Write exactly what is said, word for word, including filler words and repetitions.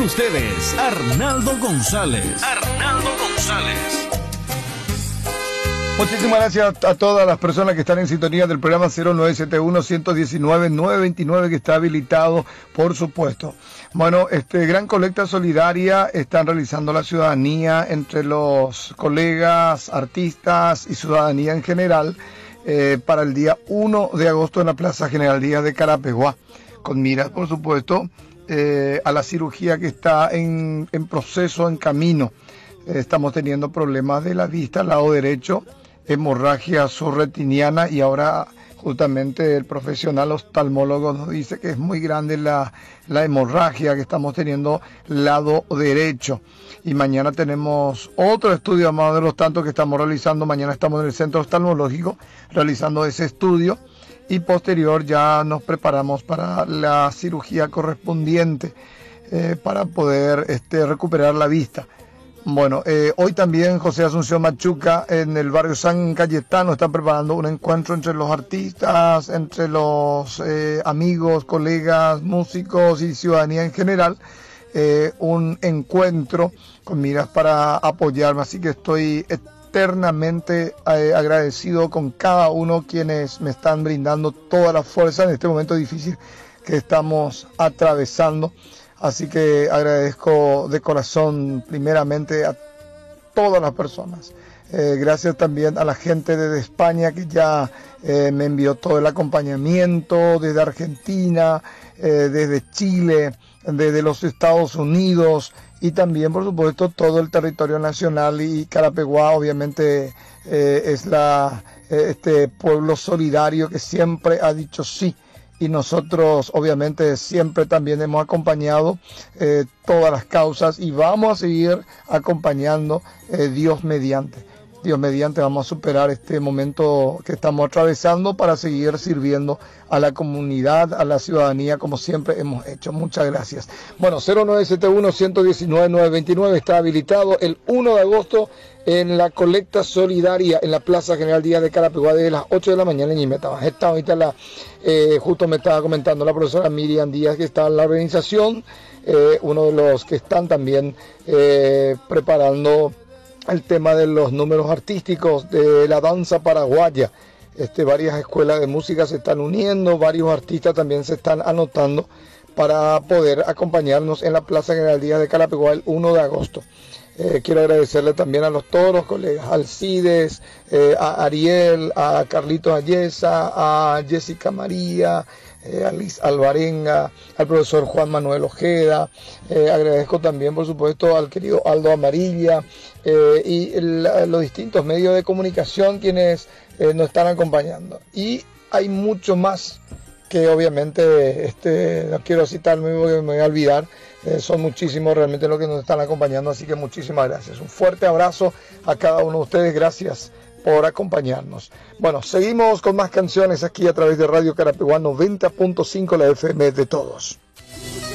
ustedes, Arnaldo González. Arnaldo González. Muchísimas gracias a todas las personas que están en sintonía del programa cero nueve siete uno, uno uno nueve, nueve dos nueve, que está habilitado, por supuesto. Bueno, este gran colecta solidaria están realizando la ciudadanía entre los colegas, artistas y ciudadanía en general eh, para el día uno de agosto en la Plaza General Díaz de Carapeguá, con miras, por supuesto, eh, a la cirugía que está en, en proceso, en camino. Eh, estamos teniendo problemas de la vista, al lado derecho, hemorragia subretiniana, y ahora justamente el profesional oftalmólogo nos dice que es muy grande la, la hemorragia que estamos teniendo lado derecho. Y mañana tenemos otro estudio más de los tantos que estamos realizando. Mañana estamos en el centro oftalmológico realizando ese estudio, y posterior ya nos preparamos para la cirugía correspondiente eh, para poder este, recuperar la vista. Bueno, eh, hoy también José Asunción Machuca en el barrio San Cayetano está preparando un encuentro entre los artistas, entre los eh, amigos, colegas, músicos y ciudadanía en general, eh, un encuentro con miras para apoyarme, así que estoy eternamente eh, agradecido con cada uno quienes me están brindando toda la fuerza en este momento difícil que estamos atravesando. Así que agradezco de corazón primeramente a todas las personas. Eh, gracias también a la gente desde España que ya eh, me envió todo el acompañamiento, desde Argentina, eh, desde Chile, desde los Estados Unidos, y también por supuesto todo el territorio nacional. Y Carapeguá obviamente eh, es la, eh, este pueblo solidario que siempre ha dicho sí. Y nosotros obviamente siempre también hemos acompañado eh, todas las causas, y vamos a seguir acompañando eh, Dios mediante. Dios mediante vamos a superar este momento que estamos atravesando para seguir sirviendo a la comunidad, a la ciudadanía, como siempre hemos hecho. Muchas gracias. Bueno, cero nueve siete uno, uno uno nueve, nueve dos nueve está habilitado el uno de agosto en la colecta solidaria en la Plaza General Díaz de Carapeguá desde las ocho de la mañana en Imetaba. Está ahorita la, eh, justo me estaba comentando la profesora Miriam Díaz que está en la organización, eh, uno de los que están también eh, preparando el tema de los números artísticos de la danza paraguaya. Este, varias escuelas de música se están uniendo, varios artistas también se están anotando para poder acompañarnos en la Plaza General Díaz de Carapeguá el uno de agosto. Eh, quiero agradecerle también a los todos los colegas, Alcides, eh, a Ariel, a Carlitos Ayesa, a Jessica María, eh, a Liz Alvarenga, al profesor Juan Manuel Ojeda. Eh, agradezco también, por supuesto, al querido Aldo Amarilla eh, y el, los distintos medios de comunicación quienes eh, nos están acompañando. Y hay mucho más que obviamente este, no quiero citarme porque me voy a olvidar. Eh, son muchísimos realmente los que nos están acompañando, así que muchísimas gracias. Un fuerte abrazo a cada uno de ustedes, gracias por acompañarnos. Bueno, seguimos con más canciones aquí a través de Radio Carapeguá noventa punto cinco, la F M de todos.